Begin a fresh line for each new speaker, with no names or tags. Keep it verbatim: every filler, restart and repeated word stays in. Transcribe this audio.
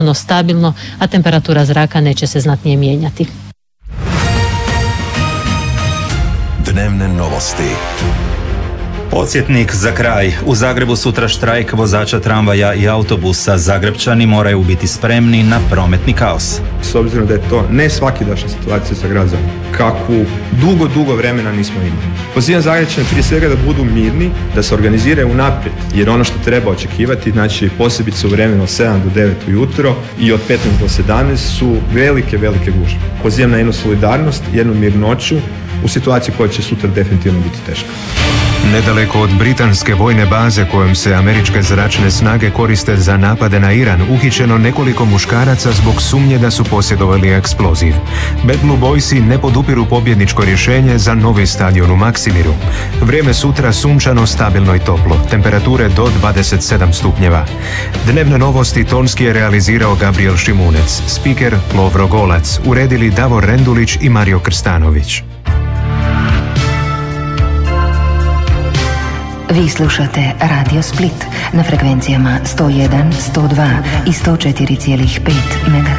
stabilno, a temperatura zraka neće se znatnije mijenjati.
Dnevne novosti.
Podsjetnik za kraj. U Zagrebu sutra štrajk vozača tramvaja i autobusa. Zagrepčani moraju biti spremni na prometni kaos.
S obzirom da je to ne svakidašnja situacija za grad Zagreb, kakvu dugo, dugo vremena nismo imali. Pozivam Zagrepčane prije svega da budu mirni, da se organiziraju unaprijed, jer ono što treba očekivati, znači posebice u vremenu od sedam do devet ujutro i od petnaest do sedamnaest su velike, velike gužve. Pozivam na jednu solidarnost, jednu mirnoću u situaciji koja će sutra definitivno biti teška.
Nedaleko od britanske vojne baze kojom se američke zračne snage koriste za napade na Iran, uhićeno nekoliko muškaraca zbog sumnje da su posjedovali eksploziv. Bad Blue Boysi ne podupiru pobjedničko rješenje za novi stadion u Maksimiru. Vrijeme sutra sunčano, stabilno i toplo, temperature do dvadeset sedam stupnjeva. Dnevne novosti tonski je realizirao Gabriel Šimunec, spiker Lovro Golac, uredili Davor Rendulić i Mario Krstanović.
Vi slušate Radio Split na frekvencijama sto jedan, sto dva i sto četiri zarez pet megaherca.